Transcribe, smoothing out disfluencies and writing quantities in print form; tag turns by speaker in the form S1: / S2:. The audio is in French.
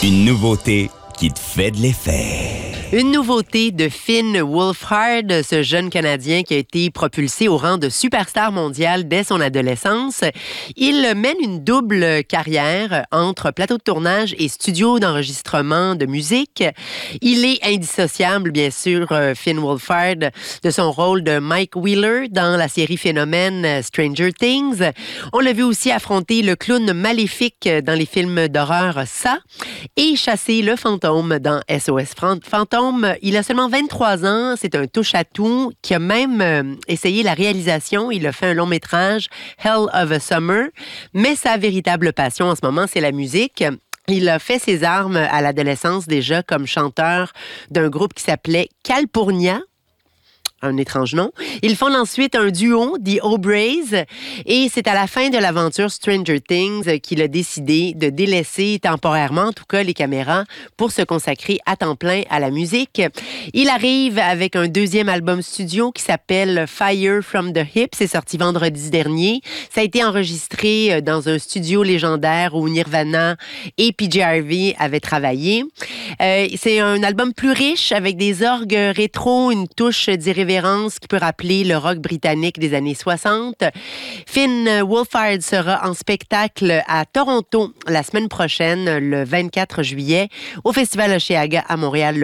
S1: Une nouveauté qui te fait de l'effet.
S2: Une nouveauté de Finn Wolfhard, ce jeune Canadien qui a été propulsé au rang de superstar mondial dès son adolescence. Il mène une double carrière entre plateau de tournage et studio d'enregistrement de musique. Il est indissociable, bien sûr, Finn Wolfhard, de son rôle de Mike Wheeler dans la série Phénomène Stranger Things. On l'a vu aussi affronter le clown maléfique dans les films d'horreur Ça et chasser le fantôme dans SOS Fantôme. Il a seulement 23 ans, c'est un touche-à-tout qui a même essayé la réalisation. Il a fait un long-métrage, Hell of a Summer, mais sa véritable passion en ce moment, c'est la musique. Il a fait ses armes à l'adolescence déjà comme chanteur d'un groupe qui s'appelait Calpurnia. Un étrange nom. Ils font ensuite un duo, The O'Brays, et c'est à la fin de l'aventure Stranger Things qu'il a décidé de délaisser temporairement, en tout cas, les caméras pour se consacrer à temps plein à la musique. Il arrive avec un deuxième album studio qui s'appelle Fire from the Hips. C'est sorti vendredi dernier. Ça a été enregistré dans un studio légendaire où Nirvana et PJ Harvey avaient travaillé. C'est un album plus riche avec des orgues rétro, une touche d'irrévérence qui peut rappeler le rock britannique des années 60. Finn Wolfhard sera en spectacle à Toronto la semaine prochaine, le 24 juillet, au Festival Osheaga à Montréal.